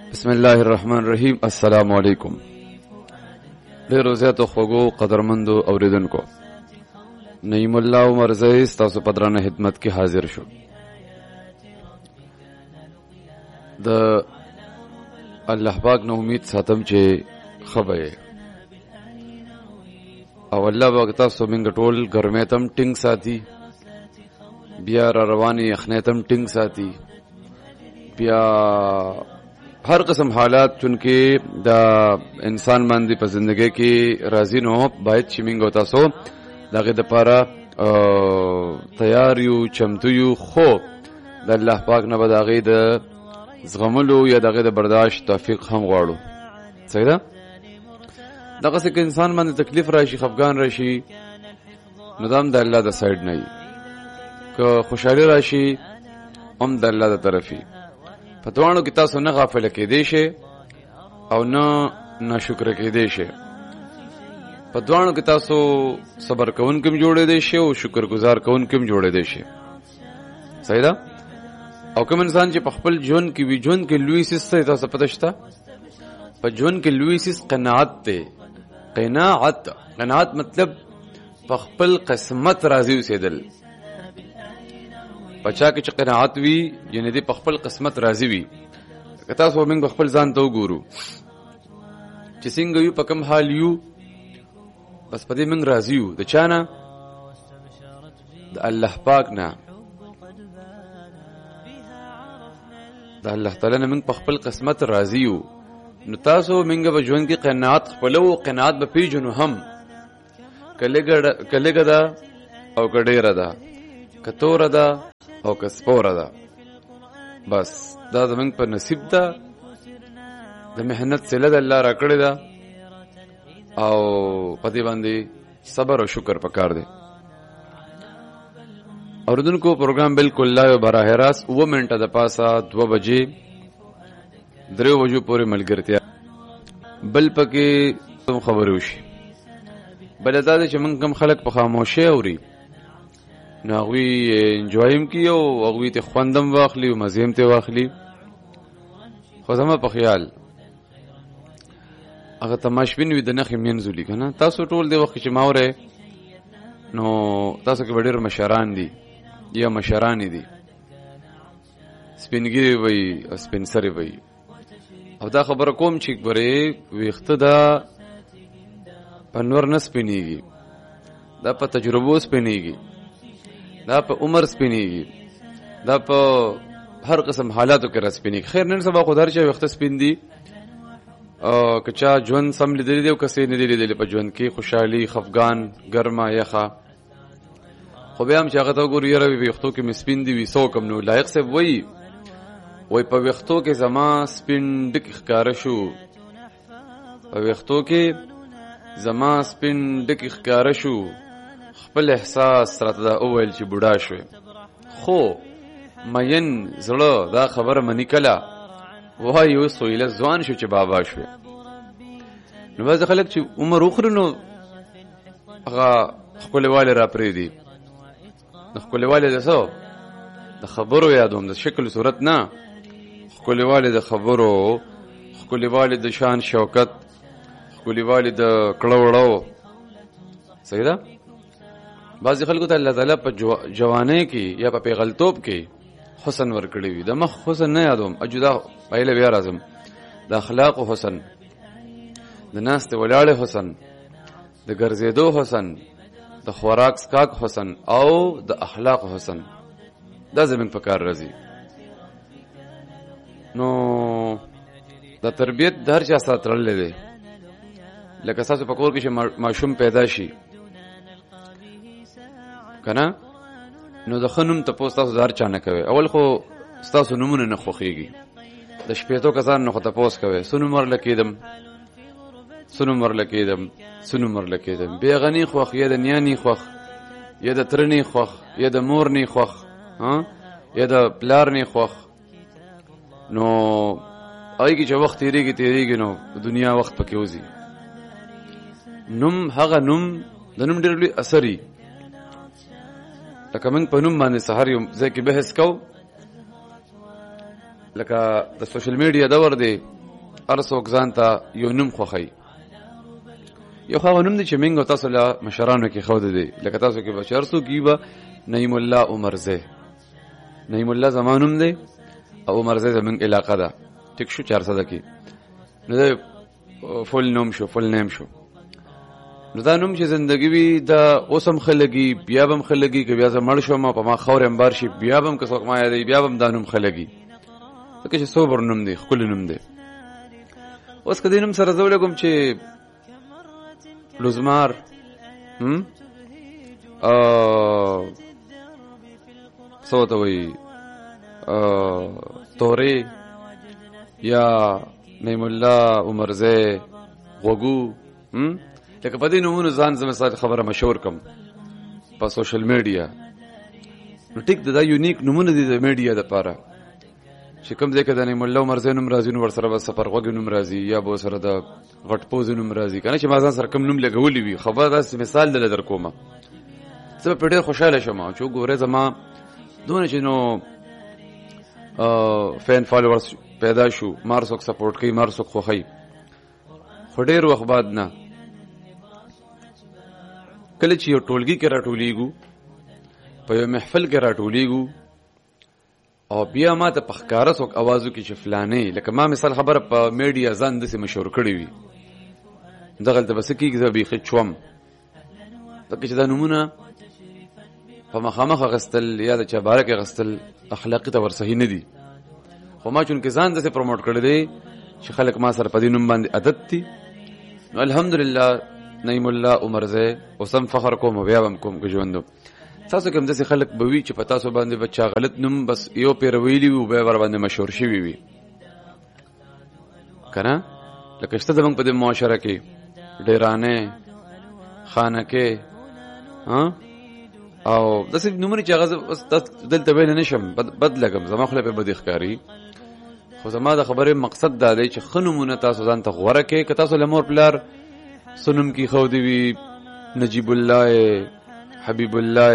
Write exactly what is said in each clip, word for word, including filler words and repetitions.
بسم الله الرحمن الرحیم. السلام علیکم. ډېر زیاتو خوږو قدرمندو اوریدونکو، نعیم الله عمر زئی ستاسو په درنه خدمت کې حاضر شو. د الله پاک نو امید ساتم چې خبره او الله پاک تاسو موږ ټول ګرمه تم ټینګ ساتي، بیا را رواني اخنه تم ټینګ ساتي، بیا هر قسم حالات چونکه دا انسان باندې په زندګۍ کې راځي نو باید چې موږ تاسو دغه د پاره تیار یو، چمتو یو، خو د الله پاک نه به دغه د زغملو یا دغه د برداشت توفیق هم غواړو. صحیح ده؟ دغه څه کې انسان باندې تکلیف راشي، خفګان راشي، نو دا هم د الله د سایډ نه وي. که خوشحالي راشي هم د الله د طرفي. په دوانو کې تاسو نه غافل کېدئ شئ او نه ناشکر کېدئ شئ. په دوانو کې تاسو صبر کوونکي هم جوړېدئ شئ او شکر گزار کوونکي هم جوړېدئ شئ. صحیح ده؟ او کوم انسان چې په خپل ژوند کې وي، ژوند کې لوی سیس څه تاسو پته شته؟ په ژوند کې لوی سیس قناعت دی. قناعت قناعت مطلب په خپل قسمت راضي اوسېدل. پچا کې چې قناعت وي یعنی دی په خپل قسمت راضي وي. که تاسو موږ خپل ځان ته وګورو چې څنګه یو په کوم حال یو، بس په دې موږ راضي یو. د چا نه؟ د الله پاک نه. د الله تعالی نه موږ په خپل قسمت راضي یو. نو تاسو موږ په ژوند کې قناعت خپلو، قناعت به پیژنو هم کله ده او کډیره ده، کتوره ده او کسپوره ده. بس دا زمونږ په نصیب ده، د محنت سله د الله را کړې ده او په دې باندې صبر او شکر پکار دی. اوریدونکو پروګرام بالکل لایو براه راست اوه منټه د پاسه دوه بجې درې بجو پورې ملګرتیا بل پکې خبرې وشي. بل دا چې موږ کم خلک په خاموشۍ اوري نو هغوی انجوایم کی او هغوی ته خوندم واخلي او مزیم ته واخلي. خو زما په خیال هغه تماشبین وي د نښې مینځولي که نه. تاسو ټول دی وخت چې ما وری نو تاسو کې به ډېر مشران دي یا مشرانې دي، سپینګیرې وی او سپین سرې وی. او دا خبره کوم چې ګورې ویښته دا په نور نه سپینېږي، دا په تجربو سپینېږي، دا په عمر سپینېږي، دا په هر قسم حالاتو کې را سپینېږي. خیر نن سبا خو د هر چا ویښته سپین دي، که چا ژوند سم لیدلی دی او کسې نه دی لیدلی په ژوند کې، خوشحالي، خفګان، ګرمه، یخه. خو بیا هم چې هغه ته وګورو یاره ویښتو کې مې سپین دي وي څه وکړم. نو لایق صاحب وایي وایي په ویښتو کې زما سپین ډکې ښکاره شو، په ویښتو کې زما سپین ډکې ښکاره شو، خپل احساس راته دا وویل چې بوډا شوې. خو مین زړه دا خبره مني کله وایي اوس ویله ځوان شو چې بابا شوې. نو بعضې خلک چې عمر وخوري نو هغه ښکلېوالی را پرېږدي. د ښکلېوالی د څه؟ د خبرو یادوم، د شکل صورت نه. ښکلېوالی د خبرو، ښکلېوالی د شان شوکت، ښکلېوالی د کړه وړو. صحیح ده؟ بعضې خلکو ته الله تعالی په جوانۍ کې یا په پیغلتوب کې حسن ورکړی وي. د مخ حسن نه یادوم، اجدا پهله بیا راځم. د اخلاقو حسن، د ناستې ولاړې حسن، د ګرځېدو حسن، د خوراک څښاک حسن او د اخلاقو حسن. دا زموږ په کار راځي. نو د تربیت د هر چا سره تړلی دی. لکه ستاسو په کور کې چې ماشوم پیدا شي که نه، نو د ښه نوم تپوس تاسو د هر چا نه کوئ. اول خو ستاسو نومونه نه خوښېږي. د شپېتو کسانو نه خو تپوس کوئ څه نوم ورله کېدم، څه نوم ورله کېدم، څه نوم ورله کېدم. بیا غني خوښ یا د نیانې خوښ یا د تره نه خوښ یا د مور نه خوښ یا د پلار نه خوښ. نو هغې کې چې وخت تېرېږي تېرېږي نو د دنیا وخت پکې وځي. نوم هغه نوم د نوم ډېر لوی اثر وي. لکه موږ په نوم باندې سهار یو ځای کې بحث کوو، لکه د سوشل میډیا دور دی هر څوک ځان ته یو نوم خوښوي. یو هغه نوم دی چې موږ تاسو له مشرانو کې ښودی دی، لکه تاسو کې به چې هر څوک وي به نعیم الله عمرزی. نعیم الله زما نوم دی او عمرزی زموږ علاقه ده، ټیک شو، چار سده کې. نو دا فل نوم شو، فل نیم شو. نو دا نوم چې زندګي وي دا اوس هم ښه لګي، بیا به هم ښه لګي، که بیا زه مړ شوم په ما خاورې امبار شي بیا به هم که څوک ما یادوي بیا به هم دا نوم ښه لګي، ځکه چې صبر نوم دی، ښکلی نوم دی. اوس که دې نوم سره زه ولګم چې لوزمار څه ورته وایي تورې یا نعیم الله عمرزی غوږو، لکه په دې نومونو ځان زه مثال خبره مشهور کم په سوشل میډیا. نو ټیک دا یونیک نومونه دي د میډیا دپاره، چې کوم ځای کې د نعیم الله عمرزی نوم راځي نو ورسره به سفرغوږ نوم راځي یا به ورسره د غټ پوز نوم راځي، که نه چې ما ځان سره کوم نوم لګولی وي. خبره داسې مثال دله در کومه، زه به پرې ډېر خوشحاله شم چې وګورئ زما دونه چې نو فین فالوورس پیدا شو، مار څوک سپورټ کوي، مار څوک خوښوي. خو ډېر وخت بعد نه، کله چې یو ټولګي کې راټولیږو، په یو محفل کې راټولیږو او بیا ما ته په ښکاره څوک اواز وکړي چې فلانې، لکه ما مثال خبره په میډیا ځان داسې مشهور کړی وي، دغلته به څه کېږي، زه بیخي چوم، ځکه چې دا نومونه په مخامخ اخیستل یا د چا باره کې اخیستل اخلاقي طور صحیح نه دي. خو ما چونکې ځان داسې پروموټ کړی دی چې خلک ما سره په دې نوم باندې عادت دي، نو الحمدلله نعیم الله عمرزی اوس هم فخر کوم او بیا به هم کوم که ژوندو. تاسو کې هم داسې خلک به وي چې په تاسو باندې به چا غلط نوم بس یو پېره ویلي وي او بیا ورباندې مشهور شوي وي، که نه؟ لکه شته زموږ په دې معاشره کې ډیرانې، خانکې او داسې نومونه چې هغه دلته ویلی نه شم، بد لګم، زما خوله پې بدې ښکاري. خو زما د خبرې مقصد دا دی چې ښه نومونه تاسو ځان ته غوره کړئ. که تاسو له مور پلار څه نوم کېښودی وي، نجیب الله، حبیب الله،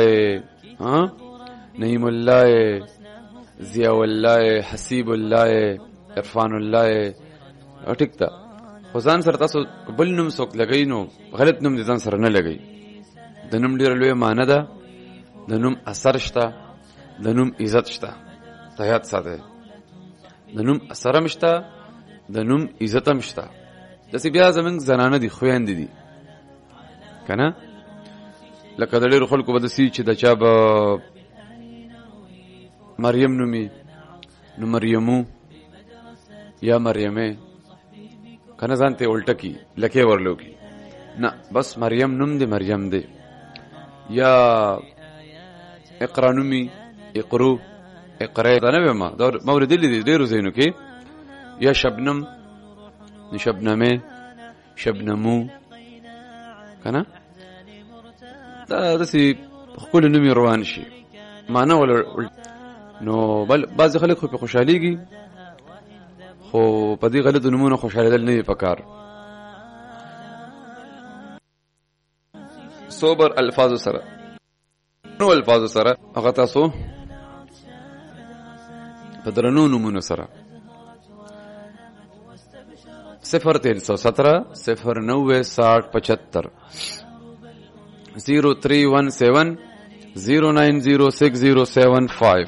نعیم الله، ضیاء الله، حسیب الله، عرفان الله، ټیک ده. خو ځان سره تاسو بل نوم څوک لګوي نو غلط نوم دې ځان سره نه لګوي. د نوم ډېره لویه معنی ده، د نوم اثر شته، د نوم عزت شته. ته یاد ساتئ، د نوم اثر هم شته، د نوم عزت هم شته. داسې بیا زموږ زنانه دي، خویندې دي، که نه؟ لکه د ډېرو خلکو به داسې چې د چا به مریم نومي نو مریمو یا مریمې، که نه ځان ته یې الټه کي، لکې ورلو کي، نه بس مریم نوم دی، مریم دی. یا اقرا نومي، اقرو، اقرا، دا نه ویم ما ما اورېدلي دي ډېرو ځایونو کې. یا شبنم نو شبنمې، شبنمو، که نه؟ دا داسې ښکلي نوم یې روان شي، معنی ولا. نو بل بعضې خلک خو پې خوشحالېږي، خو په دې غلطو نومونو خوشحالېدل نه وي په کار. صبر الفاظو سره، نو الفاظو سره هغه تاسو په درنو نومونو سره صفر تین سو سترہ صفر نوے ساٹھ پچہتر زیرو تھری ون سیون زیرو نائن زیرو سکس زیرو سیون فائیو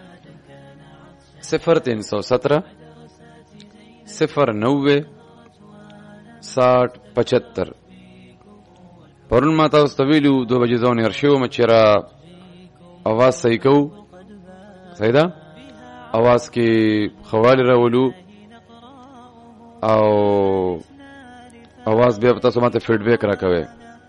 صفر تین سو سترہ صفر نوے ساٹھ پچہتر. پرون ما تاسو ته ویلو دو بجې ځون هر شو مچرا اواز صحیح کو، صحیح ده؟ اواز کې خواله راولو او اواز بیا تاسو ماته فیډبیک راکوي.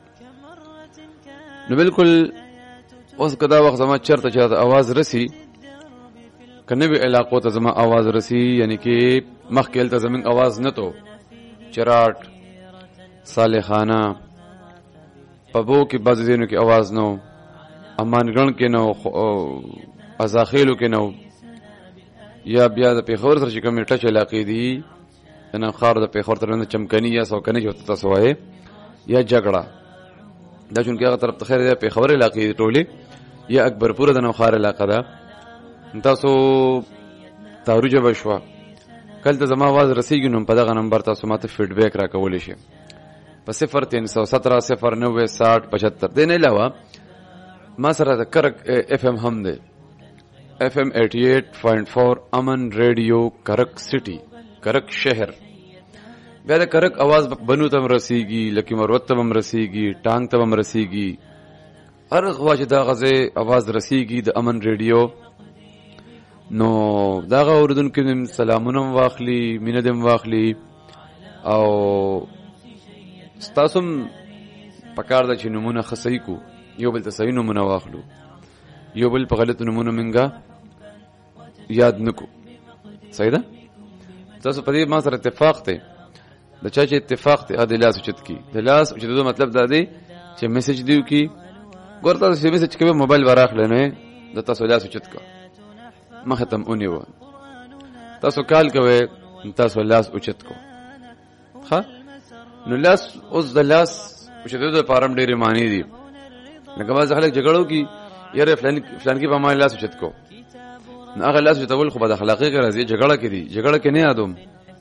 نو بالکل اوس کدا وخت زما چرته چاته اواز رسی کنه به علاقو ته زما اواز رسی، یعنی کې مخکې ته زمين اواز نه تو چراټ صالحانه پبو کې بعض زینو کې आवाज نو، امان ګڼ کې نو، ازاخیلو کې نو، یا بیا د پیښور سره چې کوم ټچ علاقې دي نه خار د پیښور تر نه چمکني یا سوکني جو تاسو وایي یا جګړه دا چون کې هغه طرف ته خیر دی پیښور علاقې ټولې یا اکبرپور د نو خار علاقه ده. تاسو تاروجه بشوا کله ته زما आवाज رسیږي نو په دغه نمبر تاسو ماته فیډبیک راکولی شئ په صفر تین سو سترہ صفر نوے ساٹھ پچہتر. دې نه علاوه ما سره د کرک اف ام هم دی اف ام ایٹی ایٹ پوائنٹ فور امن ریڈیو کرک سٹی کرک شهر. بیا د کرک आवाज بنو ته رسیږي لکه مروت ته هم رسیږي ټانګ ته هم رسیږي هر خوا چې دا غزه आवाज رسیږي د امن ریډیو نو داغه اوردونکو نیم سلامونه واخلي مینه دم واخلي او ستاسو پکار د چې نمونه خصي کو یو بل تصویر نمونه واخلو یو بل په غلط نمونه منګه یاد نکو. صحیح ده تاسو په دې ما سره اتفاق ته د چا چې اتفاق ته د لاس اوچت کی د لاس اوچت مطلب دا دی چې میسج دیو کی ګورته چې میسج کوي موبایل وراخل نه د تاسو لاس اوچت کا ما ختم اونیو تاسو کال کوي تاسو لاس اوچت کو ها نو لاس اوس د لاس اوچت د پارم ډېری معنی دي لکه باز خلک جګړو کی یاره فلان فلان کی په ما لاس اوچت کو نو هغه لاس اوچتول خو بد اخلاقی راځي جګړه کې دي جګړه کې نه یادوم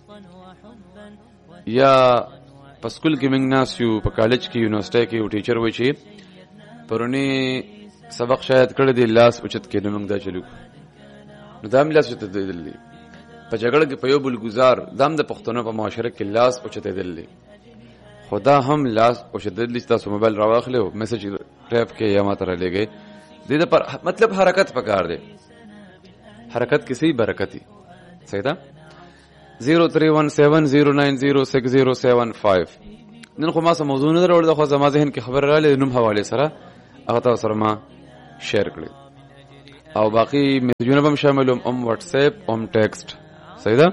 یا په سکول کې موږ ناس یو په کالج کې یونیورسيټي کې یو ټیچر وای شي پرونی سبق شاید کړی دی لاس اوچت کې نو موږ دا چلو نو دام لاس اوچت دی په جګړه کې په یو بل گزار دام د پښتنو په معاشره کې لاس اوچت دی خدا هم لاس اوچت دی تاسو موبایل راواخلو میسج ټیپ کې یا ماته را لګي دې پر مطلب حرکت پکار دی حرکت کسی برکتی. صحیح ده زیرو تھری ون سیون زیرو نائن زیرو سکس زیرو سیون فائیو. نن خو ما سره موضوع نه درول د خو زما ذهن کې خبر رااله نوم حواله سره هغه تاسو سره ما شیر کړی او باقی میسجونه هم شاملوم ام واتس اپ ام ټیکسټ. صحیح ده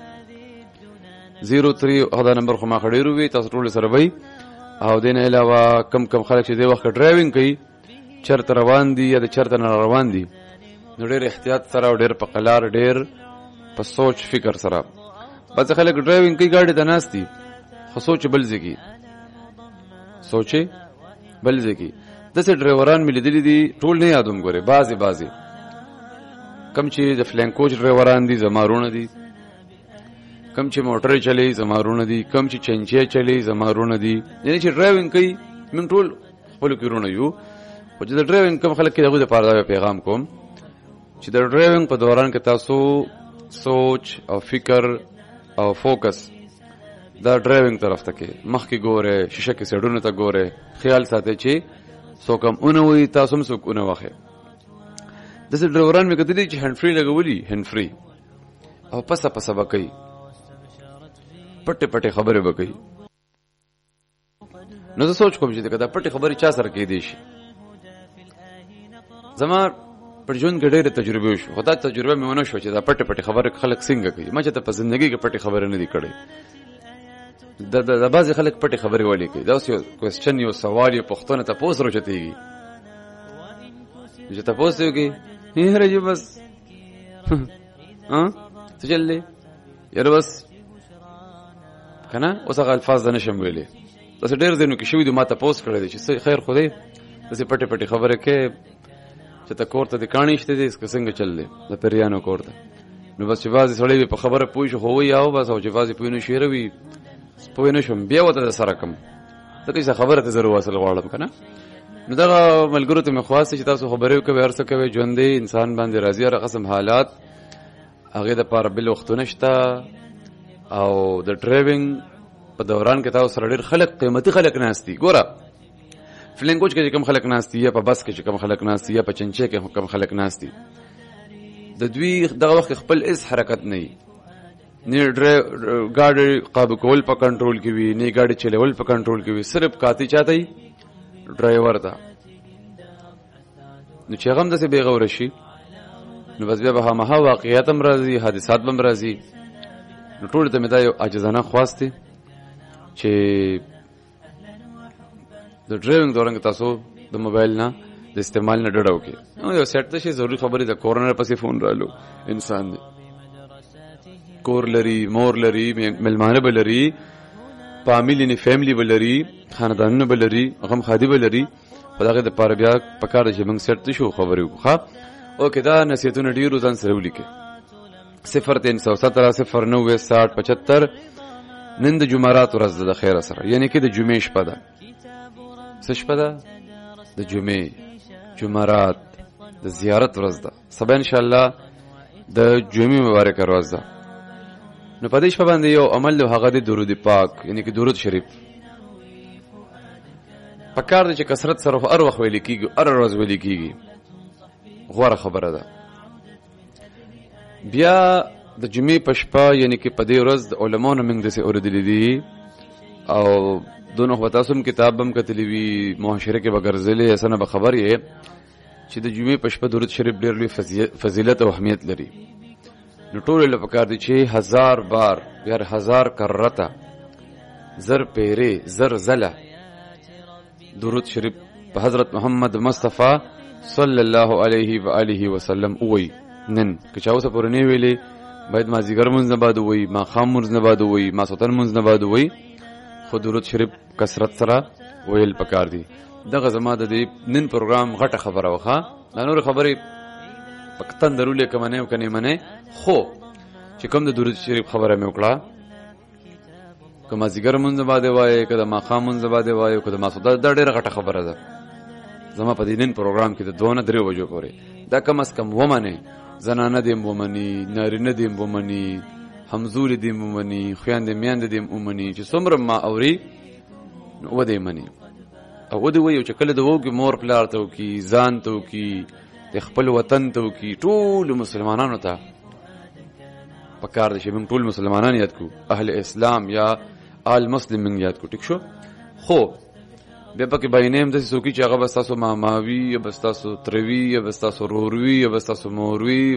زیرو تھری هغه نمبر خو ما خړیرو وی تاسو ټول سره وای او دین علاوه کم کم خلک چې دی وخت ډرایوینګ کوي چرته روان دي یا د چرته نه روان دي نو ډېر احتیاط سره او ډېر په قلار ډېر په سوچ فکر سره بعض خلک ډرایوینګ کوي ګاډي ته ناستي خو سوچ بل ځګي سوچي بل ځګي دسه ډرایوران ملي دي دي ټول نه یادوم ګوره بعضي بعضي کم چې د فلانکوچ ډرایوران دي زمارونه دي کم چې موټر چلی زمارونه دي کم چې چنچې چلی زمارونه دي یعنی چې ډرایوینګ کوي موږ ټول خپل کورونه یو خو چې د ډرایوینګ کم خلک کې دغه د پاره پیغام کوم چې د ډرایوینګ په دوران کې تاسو سوچ او فکر او فوکس دا ډرایوینګ طرف ته کې مخ کې ګوره شیشه کې سړونه ته ګوره خیال ساتي چې څوک هم اونې وي تاسو هم څوک اونې واخې دسه ډرایوران مې کتلې چې هند فری لګولي هند فری او پسه پسه بکې پټه پټه خبره بکې نو زه سوچ کوم چې دا پټه خبره چا سره کې دي شي زما پر ژوند کې ډېره تجربه شو خو دا تجربه مې ونه شو چې دا پټه پټه خبره خلک څنګه کوي ما چې ته په ژوندۍ کې پټه خبره نه دی کړې د د بعض خلک پټه خبره ولي کوي دا یو کوېسچن یو سوال یو پوښتنه ته پوس راچتېږي چې تاسو ته کې هي راځي بس ها څه چلې یاره بس کنه اوس هغه الفاظ نه شم ویلې تاسو ډېر ځینو کې شوې د ما ته پوس کړی چې خیر خو دې تاسو پټه پټه خبره کې چې تا کوړه د کانی شته دې څنګه چل دی د پریانو کوړه نو بس چې بازي سړی په خبره پوي شو هو یا بس او چې بازي پوینو شیروي پوینو شم بیا وته سره کم ته څه خبره ته ضرور وصل غواړم کنه نو دا ملګرو ته مخواست چې تاسو خبرې کوي ورسره کوي ژوندې انسان باندې راضي را قسم حالات هغه د پاره بل وخت نشته او د ډرایوینګ په دوران کې تاسو سره ډېر خلک قیمتي خلک ناشتي ګوره فلنګوچ کې کم خلک ناشتي یا په بس کې کم خلک ناشتي یا په چنچې کې کم خلک ناشتي د دوی دغه وخت خپل اس حرکت نه نه ګاډي قابو کول په کنټرول کې وي نه ګاډي چلول په کنټرول کې وي صرف کاتی چاته ډرایور دا نو چې غم دسه بیغور شي نو بس بیا به ما واقعیت هم راځي حادثات هم راځي نو ټول ته مې دا یو عاجزانه خواسته چې د ډرایوینګ دوران کې تاسو د موبایل نه د استعمال نه ډډه وکړئ نو یو سیټ ته شي ضروري خبرې د کورونر پسې فون رالو انسان دی کور لري مور لري ملمانه بلري فامیلی نه فیملی بلري خاندانونه بلري غم خادي بلري په دغه د پاره بیا پکاره چې موږ سیټ ته شو خبرې وکړو او کدا نصیحتونه ډیرو ځان سره ولیکي صفر تین سو سترہ صفر نوے ساٹھ پچہتر. نن د جمعرات ورځ ده د خیر سره، یعنی کې د جمعې شپه ده. څه شپه ده؟ د جمعې، جمعرات د زیارت ورځ ده. سبا ان شاء الله د جمعې مبارک ورځ ده. نو په دې شپه باندې یو عمل له هغه د درود پاک، یعنی کې درود شریف پکار دي چې کثرت سره هر وخت ویل کیږي، هر ورځ ویل کیږي. غوړه خبره ده. بیا د جمعې په شپه، یعنی کې په دې ورځ د علماونو موږ داسې اورېدلي دي او دونه خو تاسو هم کتاب هم کتلی وي، معاشره کې به ګرځېلې، اسنه به خبر یې چې د جمعې په شپه درود شریف ډېر لوی فضیلت او اهمیت لري. نو ټول له پکار دي چې هزار بار یا هزار کرته زر پیره زر زله درود شریف په حضرت محمد مصطفی صلی الله علیه و آله وسلم وی. نن که چا اوسه پورې نه ویلې باید مازیګر مونځ نه بعد وی، ماښام مونځ نه بعد وی، ماسوتن مونځ نه بعد وی، خو درود شریف کثرت سره ویل پکار دي. دغه زما د دې نن پروګرام غټه خبره وخه. دا نور خبرې پکتن درولې کمنه او کني منه، خو چې کوم د درود شریف خبره مې وکړه، که مازیګر مونځ نه بعد وای، که د ماښام مونځ نه بعد وای، که د ماسوتن، دا ډېره غټه خبره ده. زما په دې نن پروګرام کې د دوه نه درې بجو پورې دا کم از کم ومنه، زنانه دیم ومني، نارینه دیم ومني، همزول دیم ومني، خویندې میندې دیم ومني، چې څومره ما اوري نو ودې مني. او ودې وایو چې کله د وګي مور پلار ته وکي، ځان ته وکي، د خپل وطن ته وکي، ټول مسلمانانو ته پکار دي چې موږ ټول مسلمانان یاد کو، اهل اسلام یا آل مسلم موږ یاد کو. ټیک شو؟ خو بیا پکې باینیم داسې څوکي چې هغه به ستاسو ماماوي، یا به ستاسو تروي، یا به ستاسو روروي، یا به ستاسو موروي،